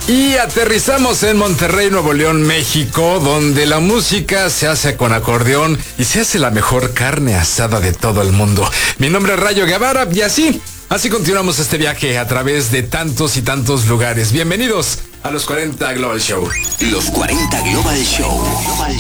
Y aterrizamos en Monterrey, Nuevo León, México, donde la música se hace con acordeón y se hace la mejor carne asada de todo el mundo. Mi nombre es Rayo Guevara y así continuamos este viaje a través de tantos y tantos lugares. Bienvenidos a los 40 Global Show. Los 40 Global Show.